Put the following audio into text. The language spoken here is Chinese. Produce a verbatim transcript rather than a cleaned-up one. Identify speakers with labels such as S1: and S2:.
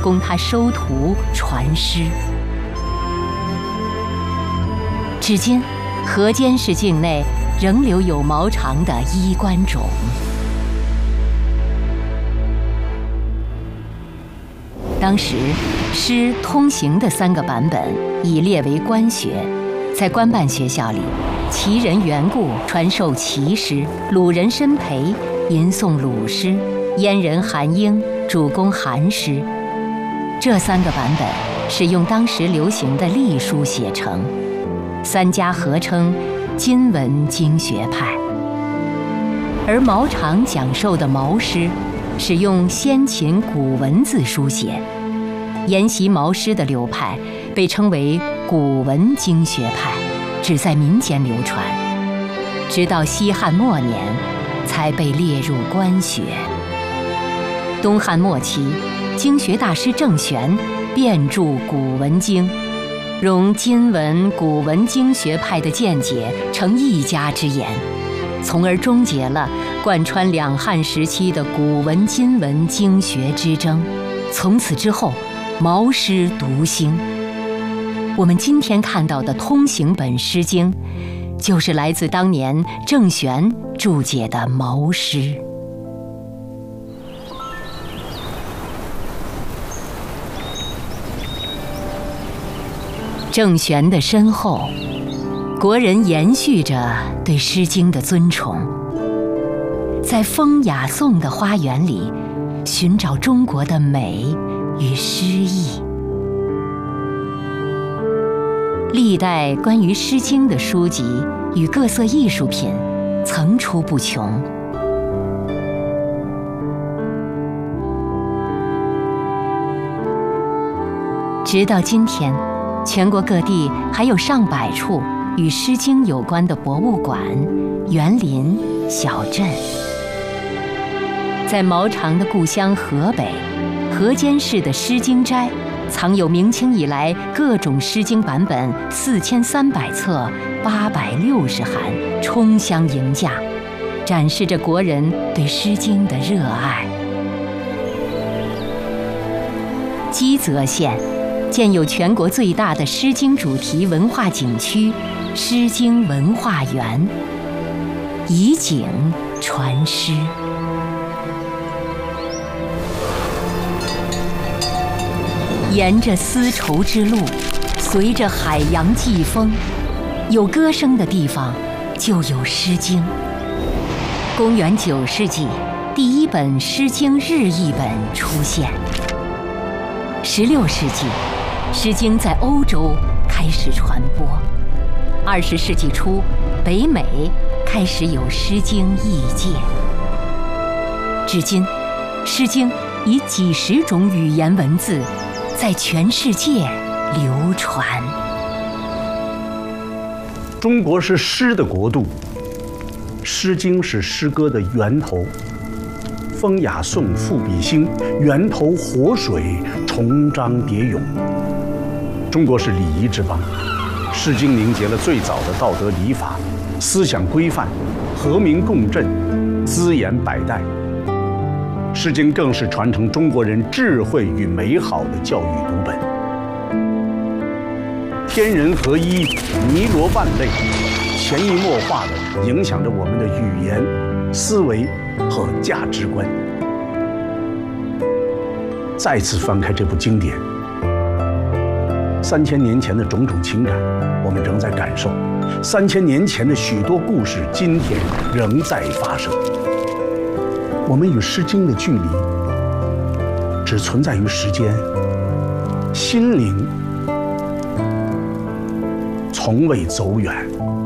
S1: 供他收徒传诗。至今，河间市境内仍留有毛长的衣冠冢。当时，诗通行的三个版本已列为官学，在官办学校里，齐人缘故传授齐诗，鲁人申培吟诵鲁诗，燕人韩英主攻韩诗。这三个版本是用当时流行的隶书写成，三家合称今文经学派。而毛长讲授的毛诗是用先秦古文字书写，沿袭毛诗的流派被称为古文经学派，只在民间流传，直到西汉末年才被列入官学。东汉末期，经学大师郑玄遍著古文经，融今文古文经学派的见解成一家之言，从而终结了贯穿两汉时期的古文今文经学之争。从此之后，毛诗独兴。我们今天看到的通行本《诗经》，就是来自当年郑玄注解的毛诗。郑玄的身后，国人延续着对《诗经》的尊崇，在风雅颂的花园里寻找中国的美与诗意。历代关于《诗经》的书籍与各色艺术品层出不穷。直到今天，全国各地还有上百处与《诗经》有关的博物馆、园林、小镇。在毛长的故乡河北，河间市的诗经斋藏有明清以来各种《诗经》版本四千三百册，八百六十函，冲相迎驾，展示着国人对《诗经》的热爱。基泽县建有全国最大的《诗经》主题文化景区——诗经文化园，以景传诗。沿着丝绸之路，随着海洋季风，有歌声的地方就有《诗经》。公元九世纪，第一本《诗经》日译本出现。十六世纪，《诗经》在欧洲开始传播。二十世纪初，北美开始有《诗经》译介。至今，《诗经》以几十种语言文字在全世界流传。
S2: 中国是诗的国度，《诗经》是诗歌的源头。风雅颂，赋比兴，源头活水，重章叠咏。中国是礼仪之邦，《诗经》凝结了最早的道德礼法、思想规范，和民共振，滋延百代。《诗经》更是传承中国人智慧与美好的教育读本。天人合一，弥罗万类，潜移默化地影响着我们的语言、思维和价值观。再次翻开这部经典，三千年前的种种情感，我们仍在感受；三千年前的许多故事，今天仍在发生。我们与《诗经》的距离，只存在于时间，心灵从未走远。